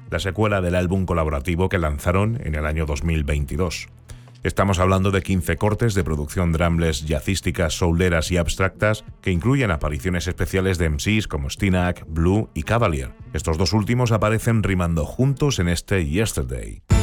la secuela del álbum colaborativo que lanzaron en el año 2022. Estamos hablando de 15 cortes de producción drumless, jazzísticas, souleras y abstractas que incluyen apariciones especiales de MCs como Stinak, Blue y Cavalier. Estos dos últimos aparecen rimando juntos en este Yesterday.